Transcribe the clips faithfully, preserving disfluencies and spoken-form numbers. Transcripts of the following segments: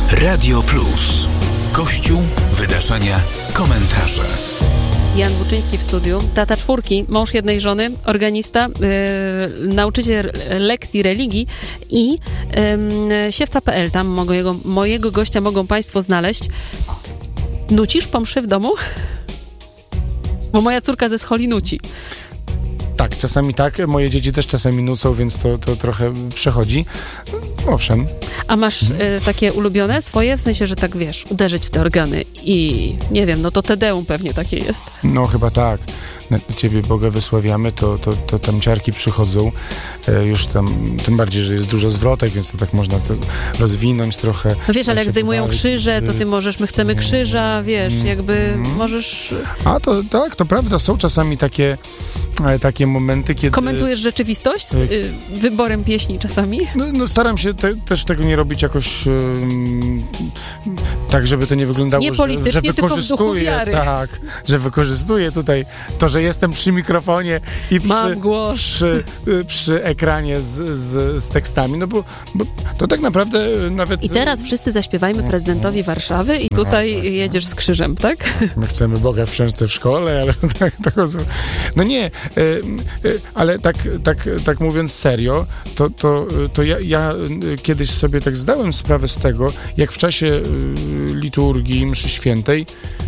Radio Plus. Kościół, wydarzenia, komentarze. Jan Buczyński w studiu, tata czwórki, mąż jednej żony, organista, yy, nauczyciel lekcji religii i yy, siewca kropka pe el. Tam mojego, mojego gościa mogą państwo znaleźć. Nucisz po mszy w domu? Bo moja córka ze Scholi nuci. Tak, czasami tak. Moje dzieci też czasami nucą, więc to, to trochę przechodzi. Owszem. A masz y, takie ulubione swoje? W sensie, że tak wiesz, uderzyć w te organy i nie wiem, no to Tedeum pewnie takie jest. No chyba tak. Na Ciebie Boga wysławiamy, to, to, to tam ciarki przychodzą. E, już tam, tym bardziej, że jest dużo zwrotek, więc to tak można to rozwinąć trochę. No wiesz, ale jak zdejmują krzyże, to ty możesz, my chcemy krzyża, wiesz, jakby mm. możesz... A to tak, to prawda, są czasami takie takie momenty, kiedy... Komentujesz rzeczywistość z y, wyborem pieśni czasami? No, no staram się te, też tego nie robić jakoś y, tak, żeby to nie wyglądało, nie politycznie, że, że tylko w duchu wiary. Tak, że wykorzystuję tutaj to, że jestem przy mikrofonie i przy, Mam głos. przy, przy ekranie z, z, z tekstami, no bo, bo to tak naprawdę nawet... I teraz wszyscy zaśpiewajmy prezydentowi Warszawy i tutaj no, tak, jedziesz z krzyżem, tak? My chcemy Boga w książce w szkole, ale tak, tak, no nie, ale tak, tak, tak mówiąc serio, to, to, to ja, ja kiedyś sobie tak zdałem sprawę z tego, jak w czasie liturgii, mszy świętej,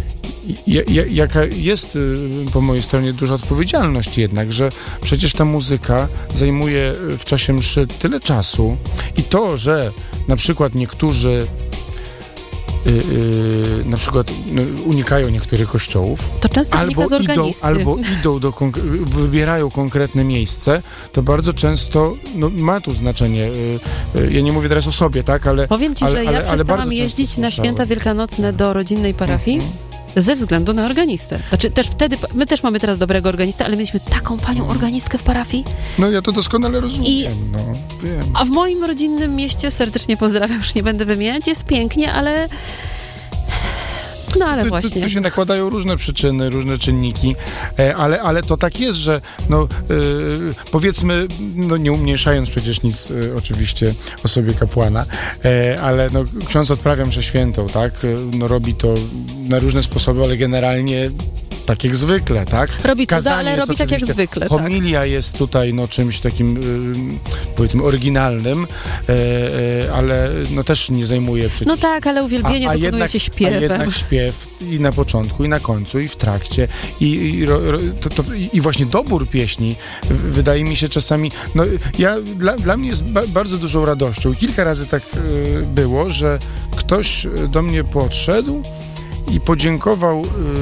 jaka jest po mojej stronie duża odpowiedzialność jednak, że przecież ta muzyka zajmuje w czasie mszy tyle czasu i to, że na przykład niektórzy Yy, yy, na przykład yy, unikają niektórych kościołów, to często albo z idą, albo idą do konk- wybierają konkretne miejsce, to bardzo często no, ma tu znaczenie. Yy, yy, ja nie mówię teraz o sobie, tak, ale... Powiem ci, ale, że ja ale, ale przestałam jeździć na święta wielkanocne do rodzinnej parafii mm-hmm. ze względu na organistę. Znaczy też wtedy, my też mamy teraz dobrego organistę, ale mieliśmy taką panią organistkę w parafii. No ja to doskonale rozumiem, I, no wiem. A w moim rodzinnym mieście, serdecznie pozdrawiam, już nie będę wymieniać, jest pięknie, ale... No ale właśnie. Tu, tu się nakładają różne przyczyny, różne czynniki, e, ale, ale to tak jest, że no, e, powiedzmy, no nie umniejszając przecież nic e, oczywiście osobie kapłana, e, ale no, ksiądz odprawia mszę świętą, tak? No robi to na różne sposoby, ale generalnie tak jak zwykle, tak? Robi cuda, ale robi tak jak zwykle. Homilia tak. jest tutaj no, czymś takim, y, powiedzmy, oryginalnym, y, y, ale no też nie zajmuje przecież... No tak, ale uwielbienie a, a dokonuje jednak, się śpiewem. A jednak śpiew i na początku, i na końcu, i w trakcie. I, i, ro, ro, to, to, i właśnie dobór pieśni wydaje mi się czasami... No, ja, dla, dla mnie jest ba, bardzo dużą radością. I kilka razy tak y, było, że ktoś do mnie podszedł i podziękował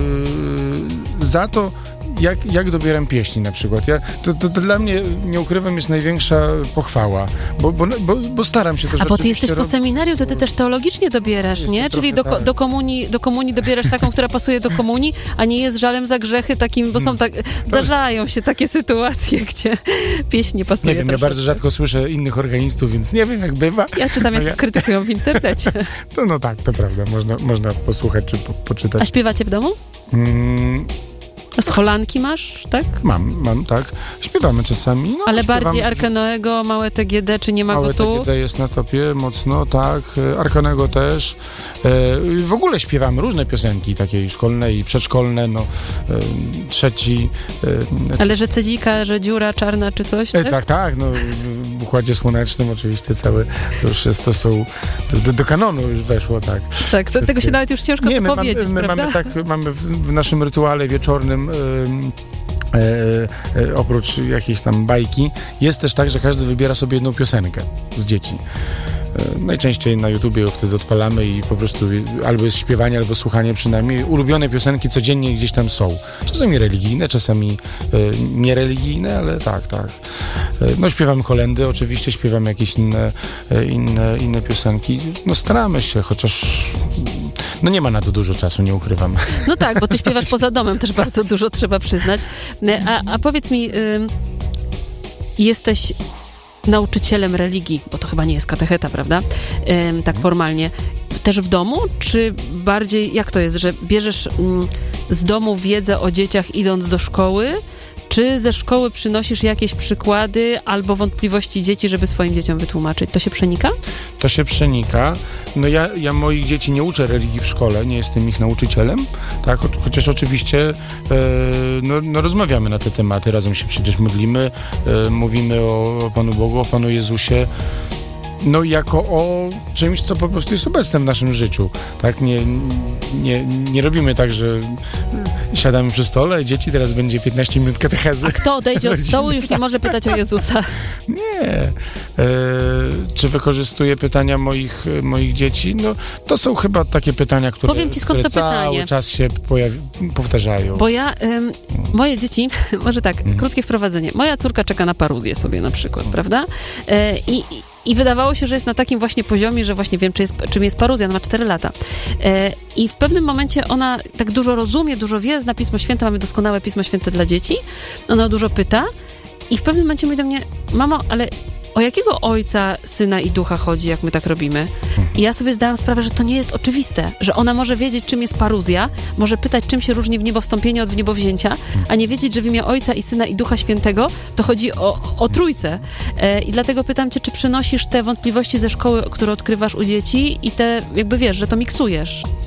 yy, za to, jak, jak dobieram pieśni na przykład. Ja, to, to, to dla mnie, nie ukrywam, jest największa pochwała, bo, bo, bo, bo staram się też... A bo ty jesteś po seminarium, to ty też teologicznie dobierasz, nie? Czyli do, tak. do, komunii, do komunii dobierasz taką, która pasuje do komunii, a nie jest żalem za grzechy takim, bo są tak... Zdarzają się takie sytuacje, gdzie pieśń nie pasuje. Nie wiem, troszeczkę. ja bardzo rzadko słyszę innych organistów, więc nie wiem, jak bywa. Ja czytam, jak no ja... krytykują w internecie. To no tak, to prawda. Można, można posłuchać czy po, poczytać. A śpiewacie w domu? Mm. Scholanki masz, tak? Mam, mam, tak. Śpiewamy czasami. No, ale śpiewamy, bardziej Arkanego, małe T G D, czy nie ma małe go tu? Małe T G D jest na topie, mocno, tak. Arkanego też. E, w ogóle śpiewamy różne piosenki, takie szkolne i przedszkolne, no. E, trzeci. E, ale że Cezika, że dziura czarna, czy coś, tak? E, tak, tak, no. W Układzie Słonecznym oczywiście cały, to już jest, to są, do, do kanonu już weszło, tak. Tak, to, tego się nawet już ciężko nie, my powiedzieć, mamy, my prawda? mamy tak, mamy w, w naszym rytuale wieczornym E, e, oprócz jakiejś tam bajki, jest też tak, że każdy wybiera sobie jedną piosenkę z dzieci. E, najczęściej na YouTubie ją wtedy odpalamy i po prostu albo jest śpiewanie, albo słuchanie przynajmniej. Ulubione piosenki codziennie gdzieś tam są. Czasami religijne, czasami e, niereligijne, ale tak, tak. E, no śpiewamy kolędy, oczywiście śpiewamy jakieś inne, e, inne, inne piosenki. No staramy się, chociaż no nie ma na to dużo czasu, nie ukrywam. No tak, bo ty śpiewasz poza domem, też bardzo dużo trzeba przyznać. A, a powiedz mi, y, jesteś nauczycielem religii, bo to chyba nie jest katecheta, prawda? Y, tak formalnie. Też w domu, czy bardziej, jak to jest, że bierzesz y, z domu wiedzę o dzieciach idąc do szkoły, Czy ze szkoły przynosisz jakieś przykłady albo wątpliwości dzieci, żeby swoim dzieciom wytłumaczyć? To się przenika? To się przenika. No ja, ja moich dzieci nie uczę religii w szkole, nie jestem ich nauczycielem, tak? Cho- chociaż oczywiście e, no, no rozmawiamy na te tematy, razem się przecież modlimy, e, mówimy o, o Panu Bogu, o Panu Jezusie, no jako o czymś, co po prostu jest obecne w naszym życiu, tak? Nie, nie, nie robimy tak, że siadamy przy stole, dzieci, teraz będzie piętnaście minut katechezy. A kto odejdzie od stołu, już nie może pytać o Jezusa. Nie. E, czy wykorzystuję pytania moich, moich dzieci? No, to są chyba takie pytania, które, Powiem ci, skąd które to cały pytanie. czas się pojawi- powtarzają. Bo ja, ym, moje dzieci, może tak, krótkie wprowadzenie. Moja córka czeka na paruzję sobie na przykład, prawda? E, i, I wydawało się, że jest na takim właśnie poziomie, że właśnie wiem, czy jest, czym jest paruzja. Ona ma cztery lata. E, I w pewnym momencie ona tak dużo rozumie, dużo wie, zna Pismo Święte, mamy doskonałe Pismo Święte dla dzieci. Ona dużo pyta i w pewnym momencie mówi do mnie: mamo, ale o jakiego Ojca, Syna i Ducha chodzi, jak my tak robimy? I ja sobie zdałam sprawę, że to nie jest oczywiste, że ona może wiedzieć, czym jest paruzja, może pytać, czym się różni wniebowstąpienie od wniebowzięcia, a nie wiedzieć, że w imię Ojca i Syna i Ducha Świętego to chodzi o, o Trójcę. E, I dlatego pytam cię, czy przynosisz te wątpliwości ze szkoły, które odkrywasz u dzieci i te, jakby wiesz, że to miksujesz?